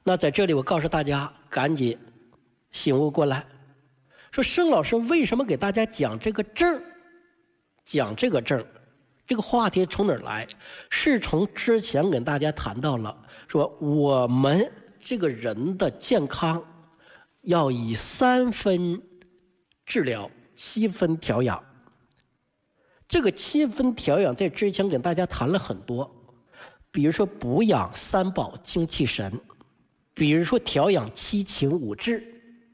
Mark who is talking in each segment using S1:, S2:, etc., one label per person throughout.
S1: 那在这里我告诉大家，赶紧醒悟过来，说盛老师为什么给大家讲这个证？讲这个证，这个话题从哪儿来？是从之前跟大家谈到了，说我们这个人的健康要以3分治疗，7分调养。这个7分调养在之前跟大家谈了很多，比如说补养3宝精气神，比如说调养7情5志，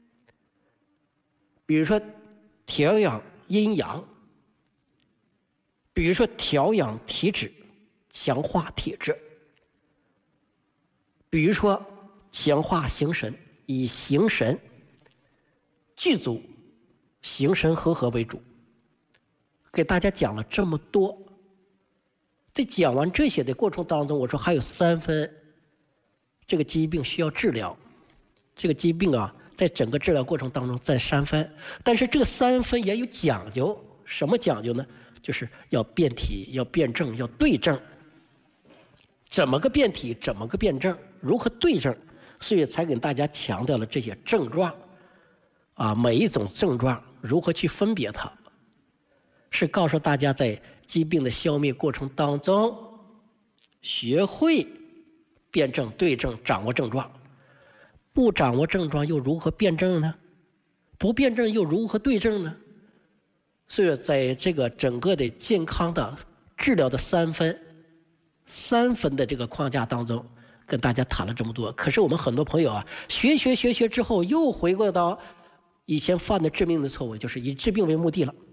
S1: 比如说调养阴阳，比如说调养体质，强化体质，比如说强化形神，以形神具足、形神和合为主。给大家讲了这么多，在讲完这些的过程当中，我说还有3分，这个疾病需要治疗。这个疾病啊，在整个治疗过程当中占3分，但是这个3分也有讲究。什么讲究呢？就是要辩体，要辩证，要对症。怎么个辩体，怎么个辩证，如何对症，所以才给大家强调了这些症状啊，每一种症状如何去分别它，是告诉大家在疾病的消灭过程当中，学会辩证对症，掌握症状。不掌握症状又如何辩证呢？不辩证又如何对症呢？所以在这个整个的健康的治疗的3分的这个框架当中，跟大家谈了这么多。可是我们很多朋友啊，学之后又回归到以前犯的致命的错误，就是以治病为目的了，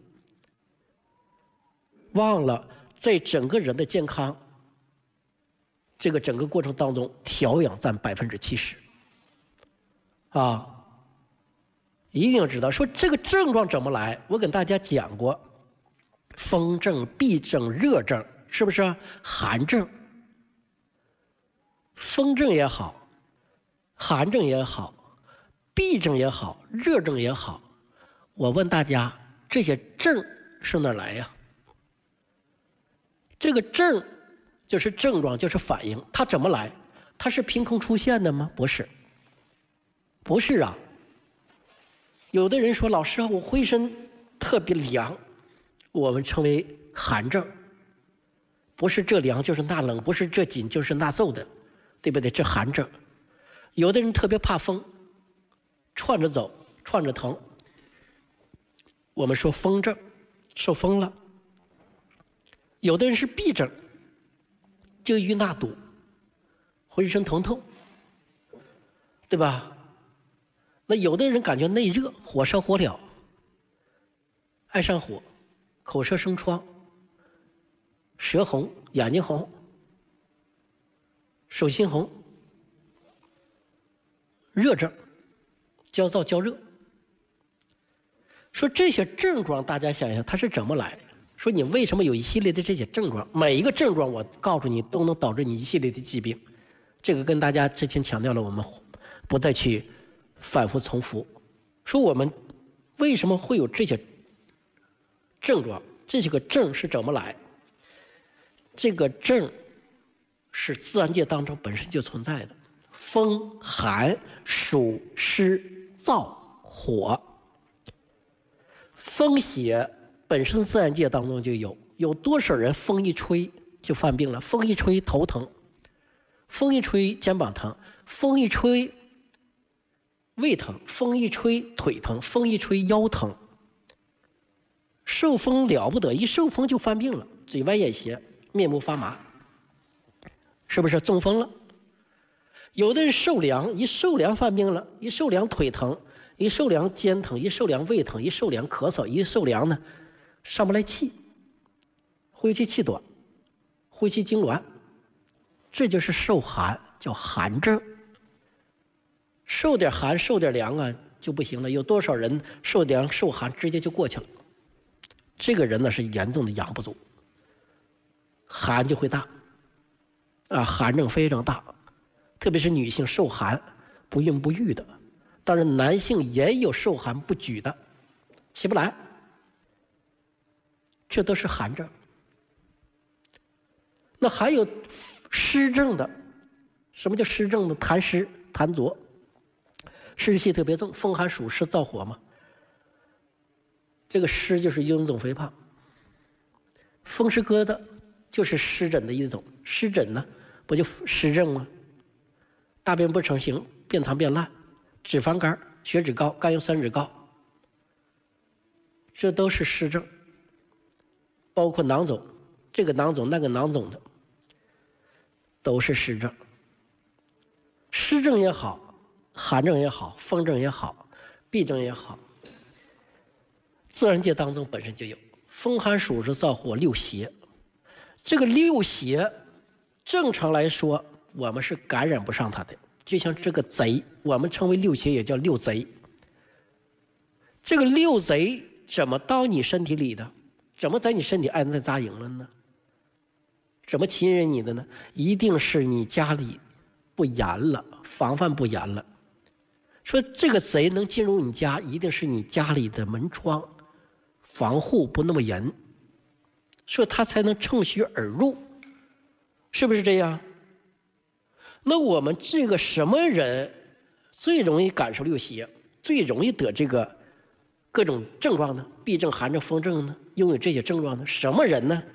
S1: 忘了在整个人的健康这个整个过程当中，调养占70%啊。一定要知道，说这个症状怎么来，我跟大家讲过，风症、痹症、热症，是不是啊？寒症、风症也好，寒症也好，痹症也好，热症也好，我问大家，这些症是哪来呀？这个症就是症状，就是反应，它怎么来？它是凭空出现的吗？不是，不是啊。有的人说，老师啊，我浑身特别凉，我们称为寒症，不是这凉就是那冷，不是这紧就是那皱的，对不对？这寒症。有的人特别怕风，窜着走，窜着疼，我们说风症，受风了。有的人是痹症，这瘀那堵，浑身疼痛，对吧？那有的人感觉内热，火烧火燎，爱上火，口舌生疮，舌红，眼睛红，手心红，热症，焦躁焦热。说这些症状，大家想一想，它是怎么来？说你为什么有一系列的这些症状？每一个症状，我告诉你，都能导致你一系列的疾病。这个跟大家之前强调了，我们不再去反复重复。说我们为什么会有这些症状？这些个症是怎么来？这个症是自然界当中本身就存在的，风、寒、暑、湿、燥、火。风邪本身自然界当中就有，有多少人风一吹就犯病了？风一吹头疼，风一吹肩膀疼，风一吹胃疼，风一吹腿疼，风一吹腰疼。受风了不得，一受风就犯病了，嘴歪眼斜，面目发麻，是不是中风了？有的人受凉，一受凉犯病了，一受凉腿疼，一受凉肩疼，一受凉胃疼，一受凉咳嗽，一受凉呢上不来气，呼吸气短，呼吸痉挛，这就是受寒，叫寒症。受点寒受点凉啊就不行了，有多少人受凉受寒直接就过去了？这个人呢是严重的阳不足，寒就会大啊，寒症非常大，特别是女性受寒不孕不育的，当然男性也有受寒不举的，起不来，这都是寒症。那还有湿症的，什么叫湿症呢？痰湿痰浊，湿气特别重，风寒暑湿燥火嘛。这个湿就是臃肿肥胖，风湿疙瘩就是湿疹的一种。湿疹呢，不就湿症吗？大便不成形，便溏便烂，脂肪肝、血脂高、甘油三酯高，这都是湿症。包括囊肿，这个囊肿那个囊肿的，都是湿症。湿症也好，寒症也好，风症也好，痹症也好，自然界当中本身就有风寒暑湿燥火六邪。这个六邪正常来说我们是感染不上它的，就像这个贼，我们称为六邪，也叫六贼。这个六贼怎么到你身体里的？怎么在你身体安在扎营了呢？怎么侵扰你的呢？一定是你家里不严了，防范不严了。说这个贼能进入你家，一定是你家里的门窗防护不那么严，所以他才能乘虚而入，是不是这样？那我们这个什么人最容易感受六邪，最容易得这个各种症状呢？痹症、寒症、风症呢？拥有这些症状呢？什么人呢？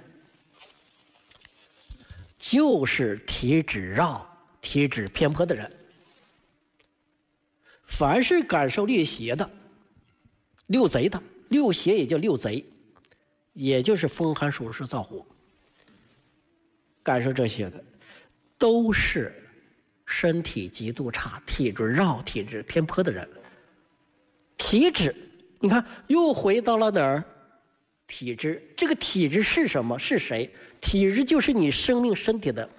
S1: 就是体质绕、体质偏颇的人。凡是感受六邪的、六贼的，六邪也叫六贼，也就是风寒暑湿燥火，感受这些的，都是身体极度差、体质绕、体质偏颇的人。体质，你看又回到了哪儿？体质。这个体质是什么？是谁？体质就是你生命身体的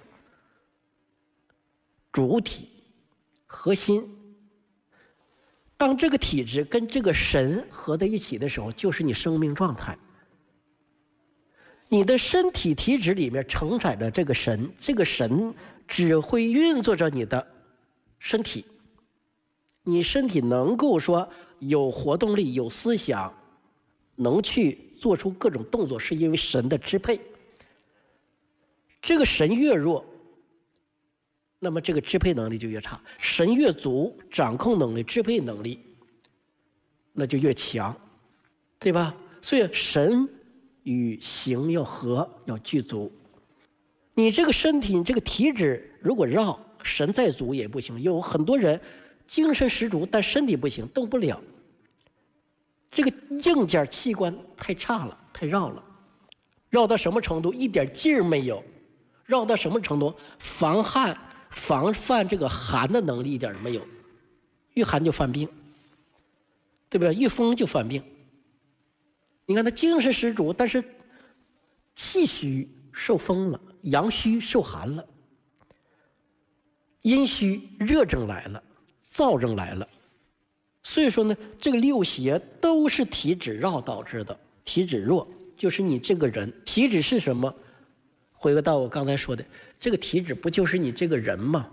S1: 主体、核心。当这个体质跟这个神合在一起的时候，就是你生命状态。你的身体体质里面承载着这个神，这个神只会运作着你的身体。你身体能够说有活动力、有思想，能去做出各种动作，是因为神的支配。这个神越弱，那么这个支配能力就越差；神越足，掌控能力、支配能力那就越强，对吧？所以神与形要合，要具足。你这个身体，你这个体质如果绕，神再足也不行。有很多人精神十足，但身体不行，动不了。这个硬件器官太差了，太绕了，绕到什么程度？一点劲儿没有。绕到什么程度？防范这个寒的能力一点没有，遇寒就犯病，对不对？遇风就犯病。你看他精神十足，但是气虚受风了，阳虚受寒了，阴虚热症来了，燥症来了。所以说呢，这个六邪都是体质绕导致的。体质弱就是你这个人，体质是什么？回归到我刚才说的，这个体质不就是你这个人吗？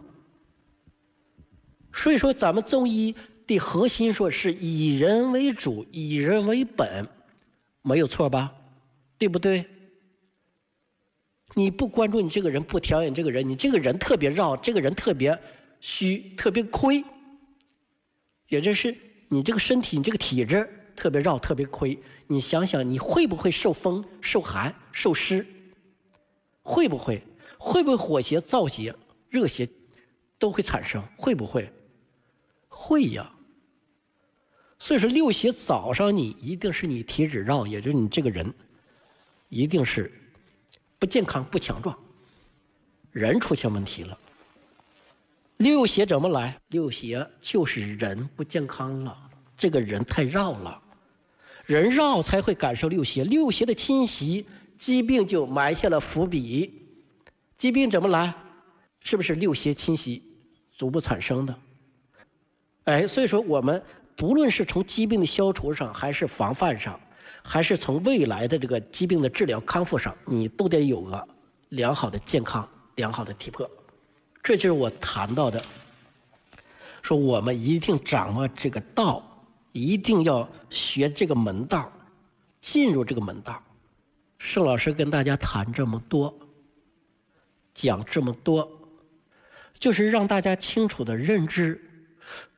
S1: 所以说咱们中医的核心说是以人为主，以人为本，没有错吧？对不对？你不关注你这个人，不调养这个人，你这个人特别绕，这个人特别虚，特别亏，也就是你这个身体，你这个体质特别绕，特别亏。你想想，你会不会受风、受寒、受湿？会不会？会不会火邪、燥邪、热邪都会产生？会不会？会呀。所以说六邪找上你，一定是你体质绕，也就是你这个人一定是不健康、不强壮，人出现问题了。六邪怎么来？六邪就是人不健康了，这个人太绕了，人绕才会感受六邪。六邪的侵袭，疾病就埋下了伏笔。疾病怎么来？是不是六邪侵袭逐步产生的？所以说我们不论是从疾病的消除上，还是防范上，还是从未来的这个疾病的治疗康复上，你都得有个良好的健康、良好的体魄。这就是我谈到的，说我们一定掌握这个道，一定要学这个门道，进入这个门道。盛老师跟大家谈这么多，讲这么多，就是让大家清楚的认知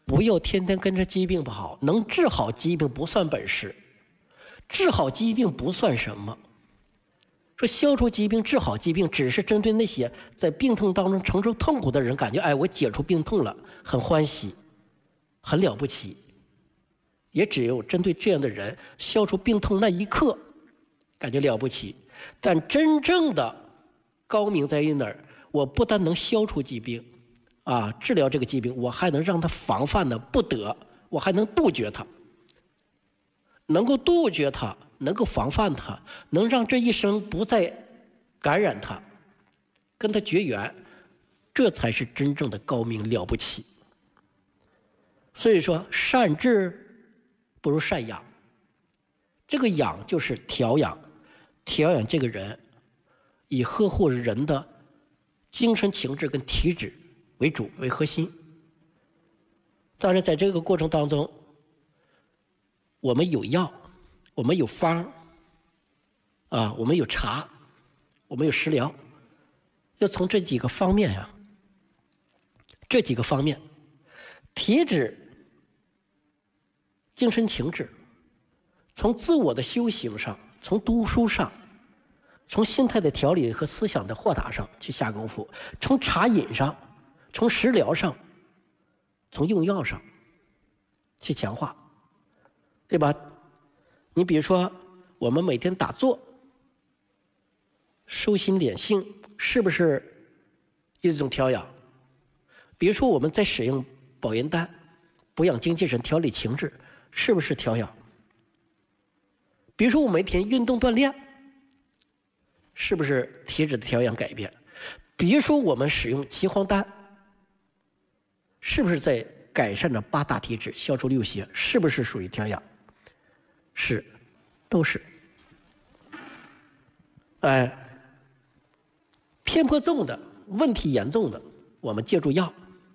S1: 不要天天跟着疾病跑，能治好疾病不算本事，治好疾病不算什么。说消除疾病、治好疾病，只是针对那些在病痛当中承受痛苦的人，感觉哎，我解除病痛了，很欢喜，很了不起。也只有针对这样的人，消除病痛那一刻，感觉了不起。但真正的高明在于哪儿？我不但能消除疾病，治疗这个疾病，我还能让它防范的不得，我还能杜绝它。能够杜绝它，能够防范它，能让这一生不再感染它，跟它绝缘，这才是真正的高明了不起。所以说，善治不如善养。这个养就是调养，调养这个人，以呵护人的精神情志跟体质为主为核心。当然，在这个过程当中，我们有药，我们有方，我们有茶，我们有食疗，要从这几个方面体质、精神情志，从自我的修行上，从读书上，从心态的调理和思想的豁达上去下功夫，从茶饮上，从食疗上，从用药上去强化，对吧？你比如说，我们每天打坐、收心敛性，是不是一种调养？比如说，我们在使用保元丹、补养精气神、调理情志，是不是调养？比如说，我每天运动锻炼，是不是体质的调养改变？比如说，我们使用岐黄丹，是不是在改善着八大体质、消除六邪？是不是属于调养？是，都是。偏颇重的、问题严重的，我们借助药；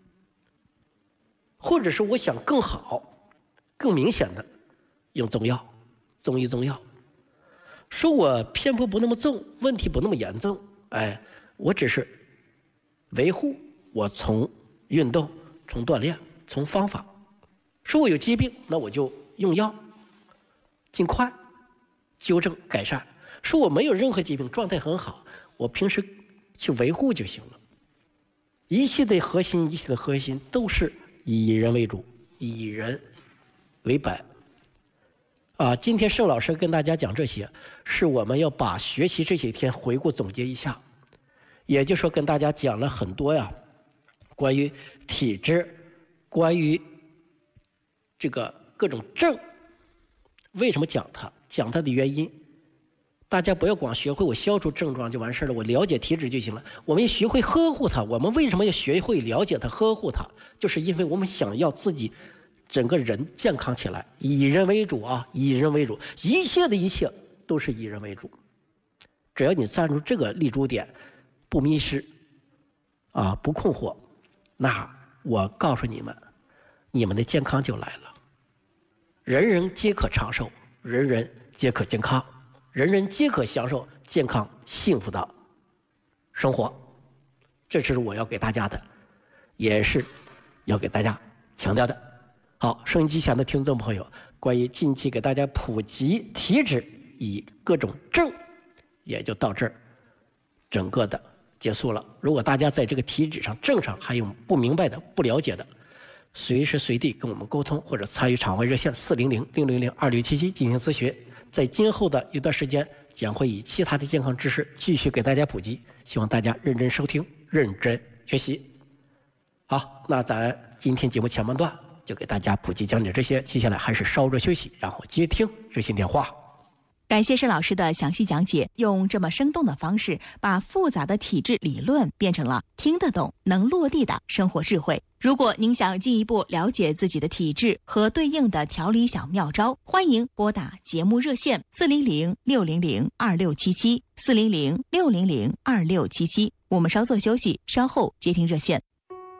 S1: 或者是我想更好、更明显的，用中药、中医中药。说我偏颇不那么重，问题不那么严重，我只是维护我从运动、从锻炼、从方法。说我有疾病，那我就用药，尽快纠正改善。说我没有任何疾病，状态很好，我平时去维护就行了。一切的核心都是以人为主，以人为本。今天盛老师跟大家讲这些，是我们要把学习这些天回顾总结一下。也就是说，跟大家讲了很多关于体质，关于这个各种症，为什么讲它的原因。大家不要光学会我消除症状就完事了，我了解体质就行了。我们要学会呵护它。我们为什么要学会了解它、呵护它？就是因为我们想要自己整个人健康起来，以人为主以人为主，一切都是以人为主。只要你站住这个立足点，不迷失不困惑，那我告诉你们，你们的健康就来了。人人皆可长寿，人人皆可健康，人人皆可享受健康幸福的生活。这是我要给大家的，也是要给大家强调的。好，收音机前的听众朋友，关于近期给大家普及体质以各种症，也就到这儿整个的结束了。如果大家在这个体质上、症上还有不明白的、不了解的，随时随地跟我们沟通，或者参与场外热线400-600-2677进行咨询。在今后的一段时间，将会以其他的健康知识继续给大家普及，希望大家认真收听，认真学习。好，那咱今天节目前半段就给大家普及讲解这些，接下来还是稍作休息，然后接听热线电话。
S2: 感谢盛老师的详细讲解，用这么生动的方式，把复杂的体质理论变成了听得懂、能落地的生活智慧。如果您想进一步了解自己的体质和对应的调理小妙招，欢迎拨打节目热线400-600-2677 400-600-2677。我们稍作休息，稍后接听热线。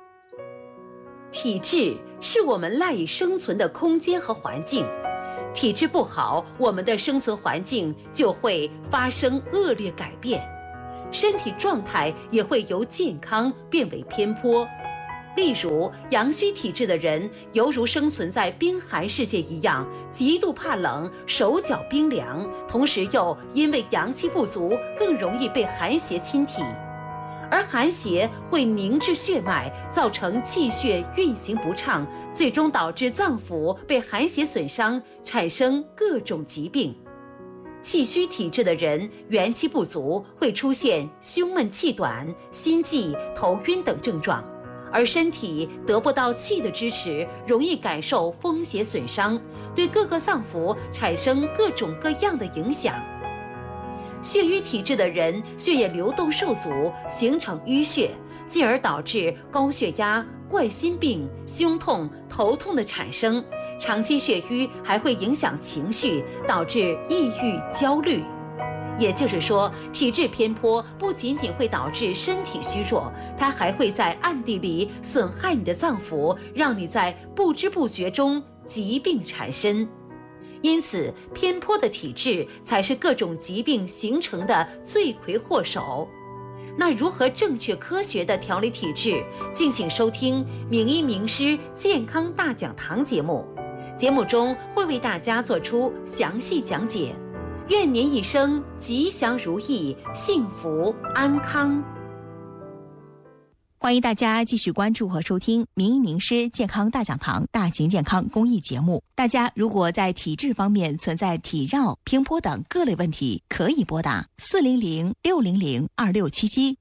S3: 体质是我们赖以生存的空间和环境，体质不好，我们的生存环境就会发生恶劣改变，身体状态也会由健康变为偏颇。 例如，阳虚体质的人犹如生存在冰寒世界一样，极度怕冷，手脚冰凉，同时又因为阳气不足，更容易被寒邪侵体。而寒邪会凝滞血脉，造成气血运行不畅，最终导致脏腑被寒邪损伤，产生各种疾病。气虚体质的人元气不足，会出现胸闷气短、心悸、头晕等症状，而身体得不到气的支持，容易感受风邪损伤，对各个脏腑产生各种各样的影响。血瘀体质的人血液流动受阻，形成淤血，进而导致高血压、冠心病、胸痛、头痛的产生。长期血瘀还会影响情绪，导致抑郁、焦虑。也就是说，体质偏颇不仅仅会导致身体虚弱，它还会在暗地里损害你的脏腑，让你在不知不觉中疾病缠身。因此，偏颇的体质才是各种疾病形成的罪魁祸首。那如何正确科学地调理体质？敬请收听名医名师健康大讲堂节目，节目中会为大家做出详细讲解。愿您一生吉祥如意，幸福安康。
S2: 欢迎大家继续关注和收听名医名师健康大讲堂大型健康公益节目。大家如果在体质方面存在体绕、偏颇等各类问题，可以拨打400-600-2677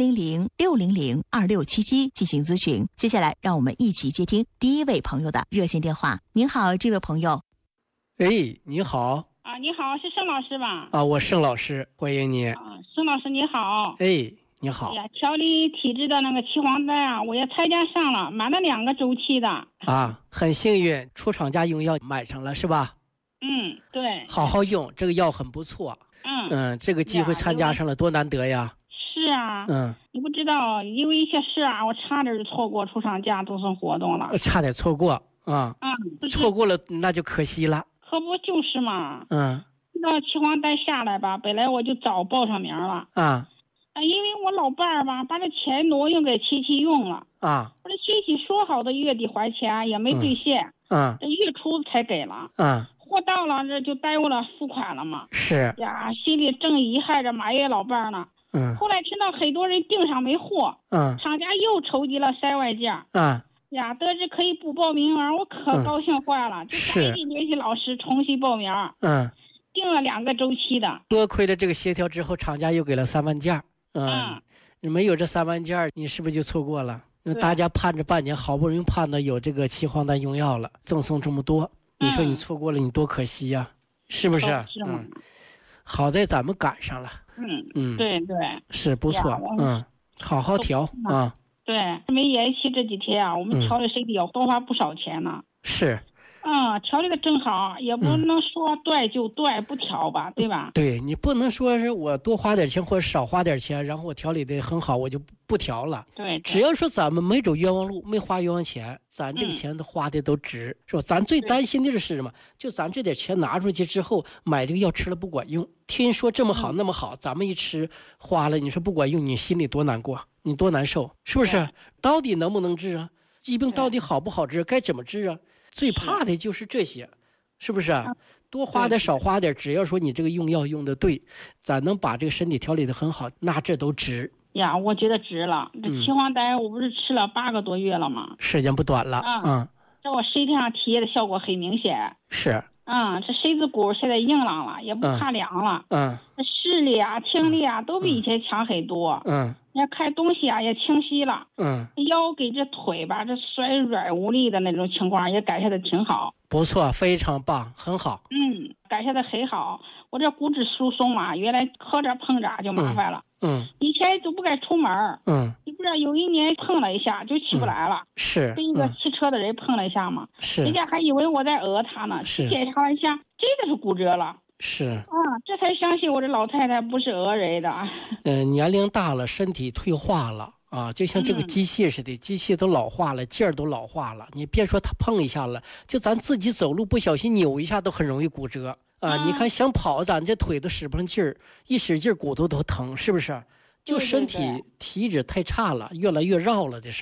S2: 400-600-2677进行咨询。接下来让我们一起接听第一位朋友的热线电话。您好，这位朋友。
S1: 哎，你好。
S4: 你好，是盛老师吧？
S1: 我盛老师，欢迎你。
S4: 盛老师你好。
S1: 哎，你好。
S4: 哎呀，调理体质的那个岐黄丹啊，我也参加上了，买了2个周期的。
S1: 很幸运，出厂家用药买上了是吧？
S4: 对。
S1: 好好用，这个药很不错。这个机会参加上了，多难得呀。
S4: 是啊。你不知道，因为一些事啊，我差点就错过出厂家组织活动了。
S1: 差点错过错过了那就可惜了。
S4: 可不就是嘛。到岐黄丹下来吧，本来我就早报上名了。因为我老伴儿吧，把这钱挪用给琪琪用了。我这琪琪说好的月底还钱也没兑现。这月初才给了。货到了，这就耽误了付款了嘛。
S1: 是
S4: 呀，心里正遗憾着埋怨老伴儿呢。后来听到很多人订上没货。厂家又筹集了3万件。呀，得知可以补报名额，我可高兴坏了，就赶紧联系老师重新报名。订了2个周期的。
S1: 多亏了这个协调之后，厂家又给了3万件。你没有这3万件，你是不是就错过了？那大家盼着半年，好不容易盼到有这个岐黄丹用药了，赠送这么多，你说你错过了，你多可惜呀，是不是？好在咱们赶上了。
S4: 对，
S1: 是不错。好好调啊。
S4: 对，没延期这几天啊，我们调理身体要多花不少钱呢。
S1: 是。
S4: 调理的正好，也不能说断就断，不调吧，对吧？
S1: 对，你不能说是我多花点钱或者少花点钱，然后我调理的很好，我就不调了。
S4: 对，
S1: 只要说咱们没走冤枉路，没花冤枉钱，咱这个钱都花的都值，是吧？咱最担心的是什么？就咱这点钱拿出去之后，买这个药吃了不管用，听说这么好那么好，咱们一吃花了，你说不管用，你心里多难过，你多难受，是不是？到底能不能治啊？疾病到底好不好治？该怎么治啊？最怕的就是这些，是不是？多花点少花点，只要说你这个用药用的对，咱能把这个身体调理的很好，那这都值
S4: 呀。我觉得值了。这岐黄丹我不是吃了8个多月了吗？
S1: 时间不短了。
S4: 在我身体上体验的效果很明显。
S1: 是。
S4: 这身子骨现在硬朗了，也不怕凉了。这视力啊、听力啊都比以前强很多。你看东西啊也清晰了。腰给这腿吧，这酸软无力的那种情况也改善的挺好。
S1: 不错，非常棒，很好。
S4: 改善的很好。我这骨质疏松嘛，原来磕着碰着就麻烦了。以前都不敢出门。你不知道有一年碰了一下就起不来了。
S1: 是。
S4: 被一个骑车的人碰了一下嘛。
S1: 是。
S4: 人家还以为我在讹他呢。
S1: 是。
S4: 检查了一下，真的是骨折了。
S1: 是。
S4: 这才相信我这老太太不是讹人的。
S1: 年龄大了，身体退化了。就像这个机械似的，机械都老化了，劲儿都老化了。你别说他碰一下了，就咱自己走路不小心扭一下都很容易骨折。你看想跑，咱这腿都使不上劲儿，一使劲骨头都疼，是不是？就身体体质太差了，越来越绕了的事儿。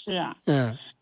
S4: 是啊。